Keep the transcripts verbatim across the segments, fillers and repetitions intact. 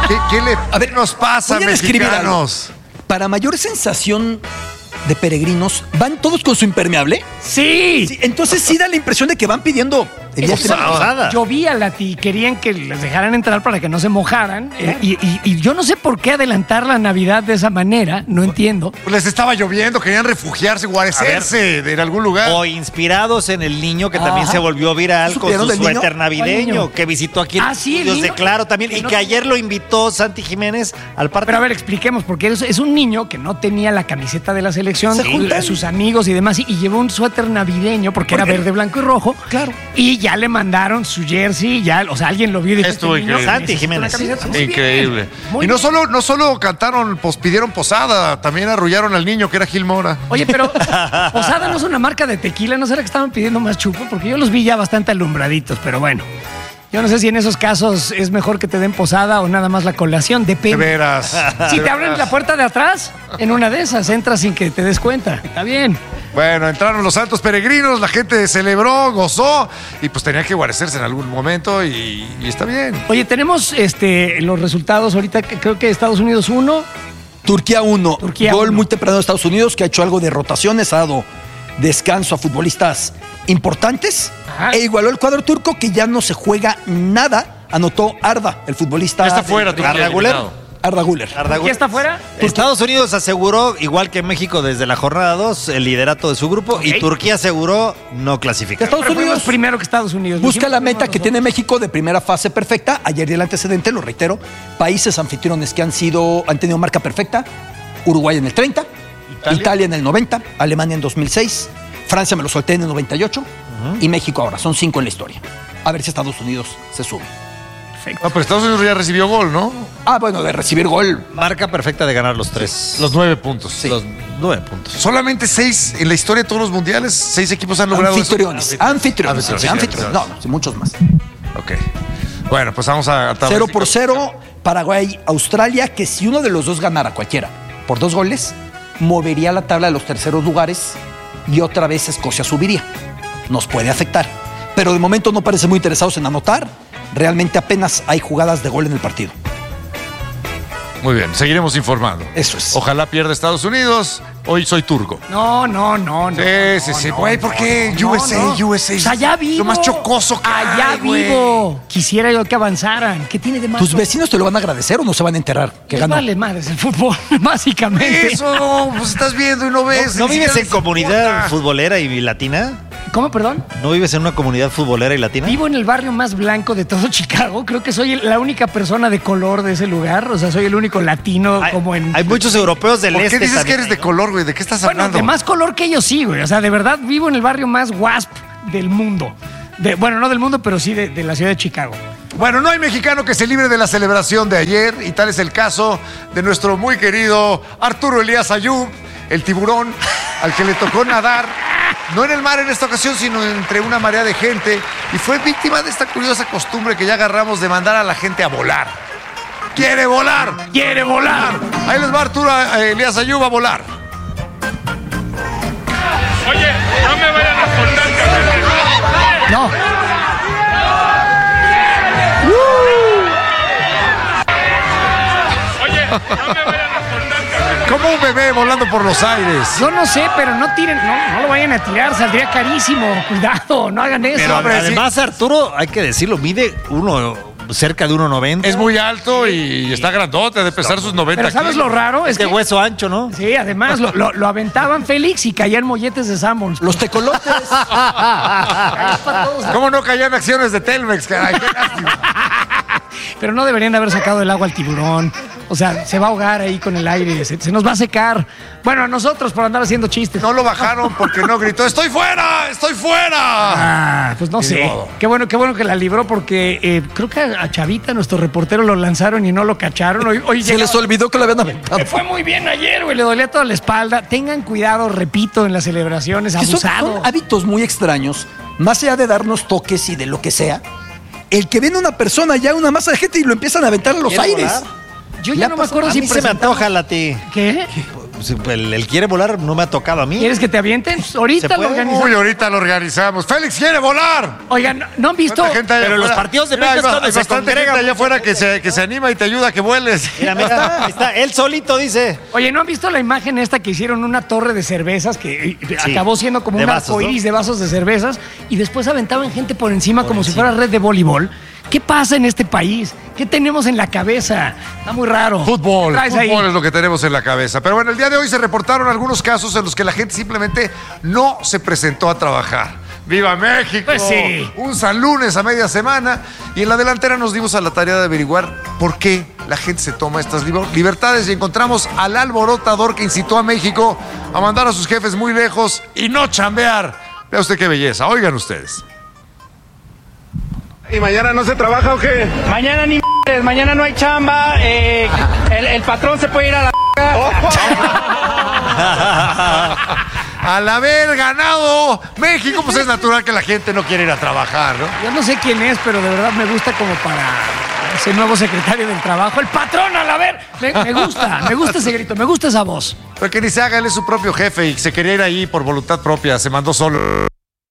¿Qué, qué le A ver, nos pasa, voy a describir algo. mexicanos? Para mayor sensación de peregrinos, ¿van todos con su impermeable? ¡Sí! Sí, entonces sí da la impresión de que van pidiendo el día Posada. final. Posada. Llovía, Lati, querían que les dejaran entrar para que no se mojaran. eh, y, y- y yo no sé por qué adelantar la Navidad de esa manera, no entiendo. Pues les estaba lloviendo, querían refugiarse, guarecerse de- en algún lugar. O inspirados en el niño que también Ajá. se volvió viral con ¿Supieron su del niño? suéter ¿Cuál navideño, niño? que visitó aquí en Ah, sí, el Estudios de niño Claro también, que y no- que ayer lo invitó Santi Jiménez al partido. Pero a ver, expliquemos, porque es, es un niño que no tenía la camiseta de la selección, Se juntan. sus amigos y demás, y, y llevó un suéter navideño porque era verde, blanco y rojo. Claro. Y ya le mandaron su jersey, ya, o sea, alguien lo vio y dijo: Estuvo "Este niño increíble. Santi necesita Jiménez. una camiseta". Muy bien. Increíble. Muy Y no bien. solo, no solo cantaron, pues pidieron posada, también arrullaron al niño que era Gil Mora. Oye, pero Posada no es una marca de tequila, ¿no será que estaban pidiendo más chupo? Porque yo los vi ya bastante alumbraditos, pero bueno. Yo no sé si en esos casos es mejor que te den posada o nada más la colación, De depende. veras. Si De te abren veras. la puerta de atrás, en una de esas entras sin que te des cuenta. Está bien. Bueno, entraron los santos peregrinos, la gente celebró, gozó y pues tenía que guarecerse en algún momento y, y está bien. Oye, tenemos este los resultados ahorita, que creo que Estados Unidos uno. Turquía uno. Turquía Gol uno. muy temprano de Estados Unidos, que ha hecho algo de rotaciones, ha dado descanso a futbolistas importantes. Ajá. E igualó el cuadro turco, que ya no se juega nada. Anotó Arda, el futbolista. Ya está de- fuera, Turquía, Arda Güler. eliminado. Arda Güler. Arda ¿Quién está fuera? Estados Unidos aseguró, igual que México desde la jornada dos, el liderato de su grupo, Ok. y Turquía aseguró no clasificar. Estados Pero fuimos Unidos primero que Estados Unidos. busca Dijimos la primero meta que nosotros. tiene México de primera fase perfecta. Ayer y el antecedente, lo reitero, países anfitriones que han sido, han tenido marca perfecta. Uruguay en el treinta, Italia. Italia, en el noventa, Alemania en dos mil seis, Francia me lo solté en el noventa y ocho y México ahora. Son cinco en la historia. A ver si Estados Unidos se sube. Perfecto. No, pero Estados Unidos ya recibió gol, ¿no? Ah, bueno, de recibir gol. Marca perfecta de ganar los tres. Los nueve puntos. Los nueve puntos. Solamente seis en la historia de todos los mundiales, seis equipos han logrado Anfitriones. eso. Anfitriones. Anfitriones, sí, anfitriones. No, anfitriones. no, sí, muchos más. Ok. Bueno, pues vamos a... a- Cero por cero, Paraguay, Australia, que si uno de los dos ganara cualquiera por dos goles, movería la tabla de los terceros lugares y otra vez Escocia subiría. Nos puede afectar. Pero de momento no parece muy interesados en anotar. Realmente apenas hay jugadas de gol en el partido. Muy bien, seguiremos informando. Eso es. Ojalá pierda Estados Unidos. Hoy soy turco. No, no, no, no. Sí, no, sí, sí. no, Güey, no, ¿por qué? no, U S A, no. U S A. Pues allá vivo. Lo más chocoso que Allá hay, güey. vivo. Quisiera yo que avanzaran. ¿Qué tiene de malo? ¿Tus vecinos te lo van a agradecer o no se van a enterar que Les ganó? vale madres el fútbol, básicamente. Eso, pues estás viendo y no ves. ¿No ni vives siquiera en les comunidad importa. futbolera y latina? ¿Cómo, perdón? ¿No vives en una comunidad futbolera y latina? Vivo en el barrio más blanco de todo Chicago. Creo que soy el- la única persona de color de ese lugar. O sea, soy el único latino Hay, como en... hay muchos europeos del ¿Por este qué dices que también. eres de color, güey? ¿De qué estás Bueno, hablando? de más color que ellos sí, güey. O sea, de verdad vivo en el barrio más wasp del mundo. De, bueno, no del mundo, pero sí de, de la ciudad de Chicago. Bueno, no hay mexicano que se libre de la celebración de ayer y tal es el caso de nuestro muy querido Arturo Elías Ayub, el tiburón, al que le tocó nadar, no en el mar en esta ocasión, sino entre una marea de gente y fue víctima de esta curiosa costumbre que ya agarramos de mandar a la gente a volar. ¡Quiere volar! ¡Quiere volar! Ahí les va Arturo eh, Elías Ayub a volar. Oye, no me vayan a soltar, cabrón. No. Oye, no me vayan a soltar, cabrón. Como un bebé volando por los aires. Yo no sé, pero no tiren, no, no lo vayan a tirar, saldría carísimo. Cuidado, no hagan eso. Pero hombre, además Arturo, hay que decirlo, mide uno cerca de uno noventa. Es muy alto y está grandote, de pesar sus noventa Pero ¿sabes lo kilos. raro? Es Es de que, hueso ancho, ¿no? sí, además lo, lo- lo aventaban Félix y caían molletes de Sanborns. Los tecolotes. Caías para todos. ¿Cómo no caían acciones de Telmex, caray? Qué lástima. Pero no deberían de haber sacado del agua al tiburón. O sea, se va a ahogar ahí con el aire, se, se nos va a secar. Bueno, a nosotros por andar haciendo chistes. No lo bajaron porque no gritó, ¡estoy fuera! ¡Estoy fuera! Ah, pues no Ni sé. modo. Qué bueno, qué bueno que la libró porque eh, creo que a Chavita, nuestro reportero, lo lanzaron y no lo cacharon. Hoy, hoy Se llegaba- les olvidó que lo habían aventado. Me fue muy bien ayer, güey. Le dolía toda la espalda. Tengan cuidado, repito, en las celebraciones. Que son, Abusado. son hábitos muy extraños, más allá de darnos toques y de lo que sea. El que ven a una persona ya, una masa de gente y lo empiezan a aventar a los ¿Quiere aires. volar? Yo le ya ha no me pasado- acuerdo A si mí se me presentamos- antoja la ti. ¿Qué? El, el quiere volar no me ha tocado a mí. ¿Quieres que te avienten? Pues ahorita lo organizamos. Uy, ahorita lo organizamos. ¡Félix quiere volar! Oigan, ¿no, no han visto? Gente allá Pero afuera? los partidos de Mira, México hay, es donde hay se bastante congrega gente allá mucha afuera que se, que se anima y te ayuda a que vueles. Mira, mira, ahí está. Él solito dice. Oye, ¿no han visto la imagen esta que hicieron una torre de cervezas que eh, Sí, acabó siendo como de un vasos, arcoíris ¿no? de vasos de cervezas y después aventaban gente por encima como si fuera red de voleibol? ¿Qué pasa en este país? ¿Qué tenemos en la cabeza? Está muy raro. Fútbol, ¿Qué traes ahí? fútbol es lo que tenemos en la cabeza. Pero bueno, el día de hoy se reportaron algunos casos en los que la gente simplemente no se presentó a trabajar. ¡Viva México! Pues sí. Un San Lunes a media semana. Y en la delantera nos dimos a la tarea de averiguar por qué la gente se toma estas liber- libertades y encontramos al alborotador que incitó a México a mandar a sus jefes muy lejos y no chambear. Vea usted qué belleza. Oigan ustedes. ¿Y mañana no se trabaja o qué? Mañana ni m***, mañana no hay chamba, eh, el, el patrón se puede ir a la Al haber ganado México, pues es natural que la gente no quiera ir a trabajar, ¿no? Yo no sé quién es, pero de verdad me gusta como para ese nuevo secretario del trabajo. ¡El patrón, al haber! Me, me gusta, me gusta ese grito, me gusta esa voz. Pero que ni se haga, él es su propio jefe y se quería ir ahí por voluntad propia, se mandó solo.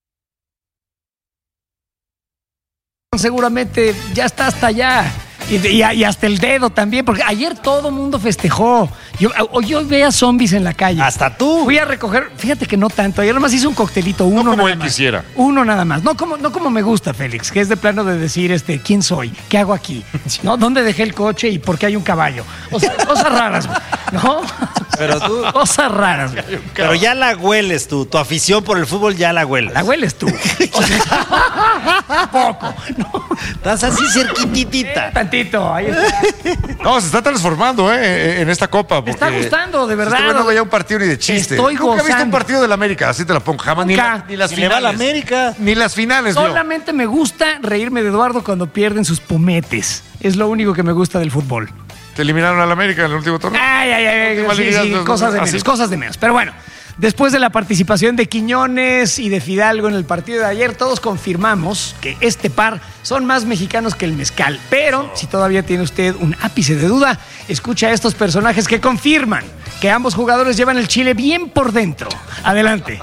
Seguramente ya está hasta allá. Y, y- y hasta el dedo también, porque ayer todo mundo festejó. Yo, yo veía zombies en la calle. Hasta tú. Fui a recoger, fíjate que no tanto. Ayer nomás hice un coctelito, uno como nada él más. quisiera. Uno nada más. No como, no como me gusta, Félix, que es de plano de decir, este, ¿quién soy? ¿Qué hago aquí? ¿No? ¿Dónde dejé el coche y por qué hay un caballo? O sea, cosas raras, güey, ¿no? Pero tú- Cosas raras, güey. Pero ya la hueles tú. Tu afición por el fútbol ya la hueles. La hueles tú. O sea, poco. No, Estás así cerquititita. tantito. Ahí está. No, se está transformando, ¿eh? En esta copa. Me está porque gustando, de verdad. No estoy viendo ya un partido ni de chiste. Estoy Nunca he visto un gozando. partido de la América, así te la pongo. Jamás. Ni, Nunca. la- ni las Si le va a finales. la América. Ni las finales, vio. Solamente me gusta reírme de Eduardo cuando pierden sus pumetes. Es lo único que me gusta del fútbol. Te eliminaron a la América en el último torneo. Ay, ay, ay. Última Sí, liguilla, sí, no, cosas de así. menos, cosas de menos. Pero bueno, después de la participación de Quiñones y de Fidalgo en el partido de ayer, todos confirmamos que este par son más mexicanos que el mezcal. Pero si todavía tiene usted un ápice de duda, escucha a estos personajes que confirman que ambos jugadores llevan el chile bien por dentro. Adelante.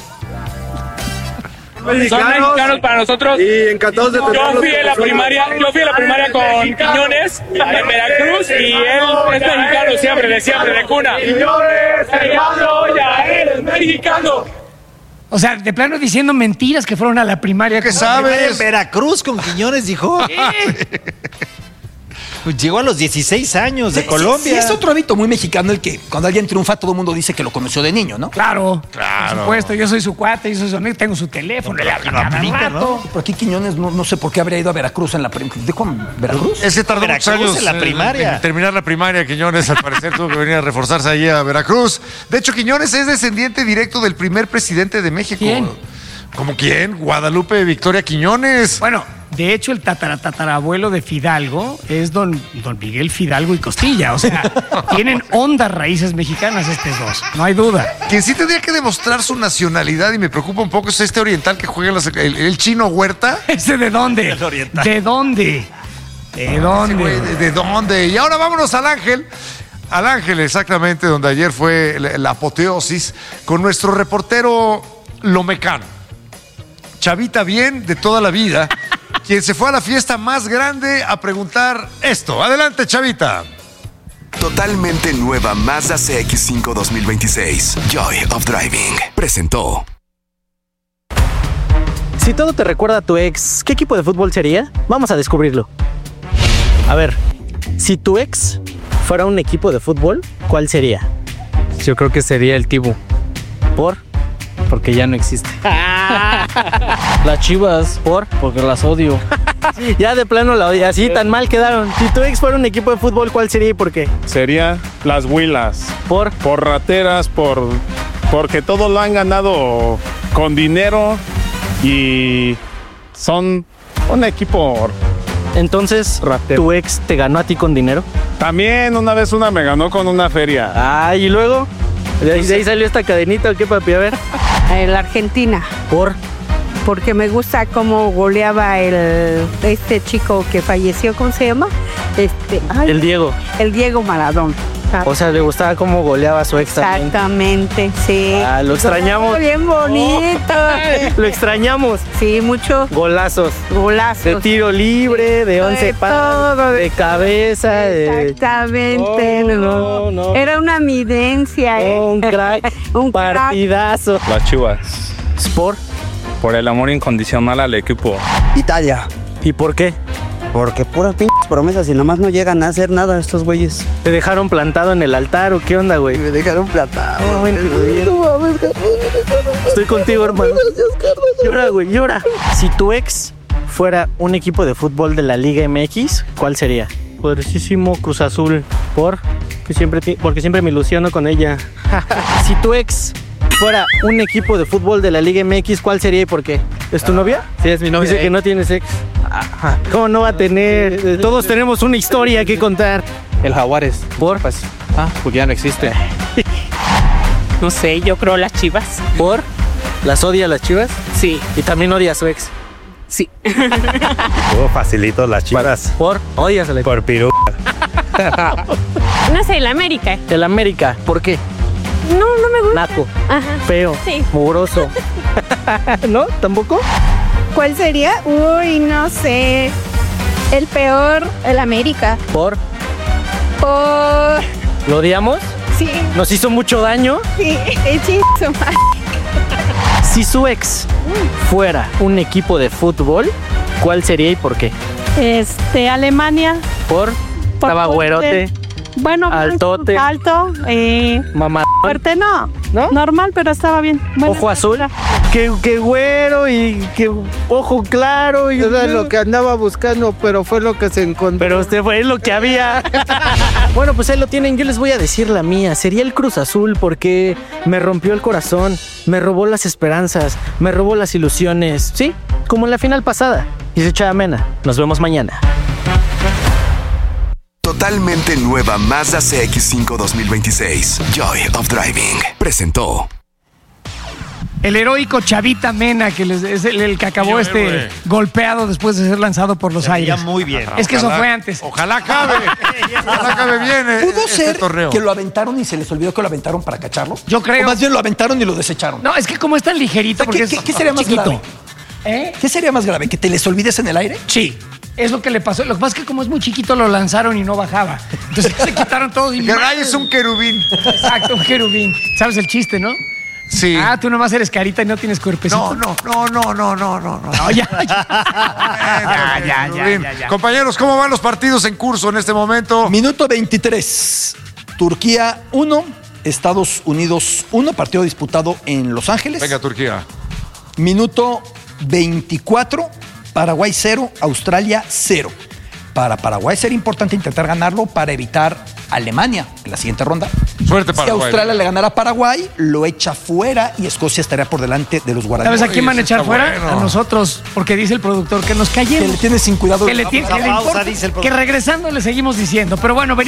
Son mexicanos para nosotros. Y encantados de Yo tenerlos fui a la con primaria, yo fui a la primaria con Quiñones en Veracruz y él es mexicano siempre, de siempre, de cuna. Quiñones, hermano, ya eres mexicano. O sea, de plano diciendo mentiras que fueron a la primaria. ¿Qué Como- sabes? En Veracruz con Quiñones, dijo. Pues llegó a los dieciséis años de Sí, Colombia. sí, es otro hábito muy mexicano el que cuando alguien triunfa todo el mundo dice que lo conoció de niño, ¿no? Claro, Claro. por supuesto, yo soy su cuate, yo soy su amigo, tengo su teléfono, le hablo lo cada aplica, rato. ¿no? Pero aquí Quiñones no, no sé por qué habría ido a Veracruz en la primaria. ¿Dijo Veracruz? Ese tardó muchos Veracruz años en la eh, primaria. en terminar la primaria. Quiñones, al parecer, tuvo que venir a reforzarse allí a Veracruz. De hecho, Quiñones es descendiente directo del primer presidente de México. ¿Quién? ¿Cómo quién? Guadalupe Victoria Quiñones. Bueno, de hecho, el tataratatarabuelo de Fidalgo es don, don Miguel Fidalgo y Costilla. O sea, tienen hondas raíces mexicanas estos dos, no hay duda. Quien sí tendría que demostrar su nacionalidad y me preocupa un poco es este oriental que juega en la sec- el, el chino Huerta. ¿Ese de dónde? El oriental. ¿De dónde? ¿De Ese güey, dónde? ¿De, de dónde? Y ahora vámonos al Ángel. Al Ángel, exactamente, donde ayer fue la, la apoteosis con nuestro reportero Lomecano. Chavita bien de toda la vida, quien se fue a la fiesta más grande a preguntar esto. Adelante, Chavita. Totalmente nueva Mazda C X cinco dos mil veintiséis. Joy of Driving. Presentó. Si todo te recuerda a tu ex, ¿qué equipo de fútbol sería? Vamos a descubrirlo. A ver, si tu ex fuera un equipo de fútbol, ¿cuál sería? Yo creo que sería el Tibu, ¿Por? porque ya no existe. Las Chivas. ¿Por? Porque las odio. Ya de plano la odia, así tan mal quedaron. Si tu ex fuera un equipo de fútbol, ¿cuál sería y por qué? Sería las Huilas. ¿Por? Por rateras, por porque todo lo han ganado con dinero y son un equipo. Entonces, Ratero. ¿tu ex te ganó a ti con dinero? También una vez una me ganó con una feria. Ah, y luego, de ahí, de ahí salió esta cadenita, ¿o qué, papi? A ver. La Argentina, ¿Por? porque me gusta cómo goleaba el este chico que falleció, ¿cómo se llama? Este, ay, El Diego. el Diego Maradona. O sea, le gustaba cómo goleaba a su ex también. Exactamente, sí. Ah, lo extrañamos. Bien bonito. Lo extrañamos. Sí, mucho. Golazos. Golazos. De tiro libre, de once De pasos, todo. de cabeza. De... Exactamente. No, No, no, no. Era una evidencia. ¿eh? Un crack. Un crack. Partidazo. Las Chivas. Sport. Por el amor incondicional al equipo. Italia. ¿Y por qué? Porque puras pinches promesas y nomás no llegan a hacer nada estos güeyes. ¿Te dejaron plantado en el altar o qué onda, güey? Me dejaron plantado. No, bueno, estoy contigo, hermano. Llora, güey, llora. Si tu ex fuera un equipo de fútbol de la Liga M X, ¿cuál sería? Poderosísimo Cruz Azul. ¿Por? Que siempre ti- porque siempre me ilusiono con ella. Si tu ex fuera un equipo de fútbol de la Liga M X, ¿cuál sería y por qué? ¿Es tu novia? Sí, es mi novia. Dice que no tienes ex. Ajá. ¿Cómo no va a tener? Todos tenemos una historia que contar. El Jaguares. ¿Por? Pues, ah, porque ya no existe. No sé, yo creo las Chivas. ¿Por? ¿Las odia a las Chivas? Sí. Y también odia a su ex. Sí. Oh, facilito las Chivas. ¿Por? ¿Odias a la Por piru. No sé, el América. El América. ¿Por qué? No, no me gusta. Naco. Ajá. Feo. Sí. Mugroso. ¿No? ¿Tampoco? ¿Cuál sería? Uy, no sé. El peor, el América. ¿Por? Por... ¿Lo odiamos? Sí. ¿Nos hizo mucho daño? Sí, el chingo madre. Si su ex fuera un equipo de fútbol, ¿cuál sería y por qué? Este, Alemania. ¿Por? Por Estaba güerote. Bueno, Altote. alto, eh, Mamá. fuerte no, ¿No? normal, pero estaba bien. Buena Ojo azul. Qué, qué güero y qué ojo claro. Y... Era lo que andaba buscando, pero fue lo que se encontró. Pero usted fue lo que había. Bueno, pues ahí lo tienen. Yo les voy a decir la mía. Sería el Cruz Azul porque me rompió el corazón, me robó las esperanzas, me robó las ilusiones. Sí, como en la final pasada. Y se echa amena. Nos vemos mañana. Totalmente nueva Mazda C X cinco dos mil veintiséis. Joy of Driving. Presentó. El heroico Chavita Mena, que les- es el, el que acabó Oye, este güey. golpeado después de ser lanzado por los Se veía aires. muy bien. Es que eso Ojalá- fue antes. Ojalá acabe. Ojalá acabe bien eh, ¿Pudo este ser torneo. que lo aventaron y se les olvidó que lo aventaron para cacharlo? Yo creo. O más bien lo aventaron y lo desecharon. No, es que como es tan ligerito, porque ¿Qué, es qué- qué sería más chiquito. grave? ¿Eh? ¿Qué sería más grave? ¿Que te les olvides en el aire? Sí. Es lo que le pasó. Lo que pasa es que como es muy chiquito lo lanzaron y no bajaba. Entonces se quitaron todos y... Dijeron, "Ay, es un querubín". Exacto, un querubín. ¿Sabes el chiste, no? Sí. Ah, tú nomás eres carita y no tienes cuerpecito. No, no, no, no, no, no, no, no. No, ya, ya. Ya, ya, ya, ya, ya. Compañeros, ¿cómo van los partidos en curso en este momento? Minuto veintitrés. Turquía uno, Estados Unidos uno, partido disputado en Los Ángeles. Venga, Turquía. Minuto veinticuatro, Paraguay cero, Australia cero. Para Paraguay sería importante intentar ganarlo para evitar Alemania en la siguiente ronda. Suerte, Si Paraguay. Australia le ganara a Paraguay, lo echa fuera y Escocia estaría por delante de los guaraníes. ¿Sabes a quién van a Oye, eso echar está fuera? bueno. A nosotros, porque dice el productor que nos callemos. Que le tiene sin cuidado. Que le tiene- que le Pausa, importa, dice el que regresando le seguimos diciendo. Pero bueno, venimos.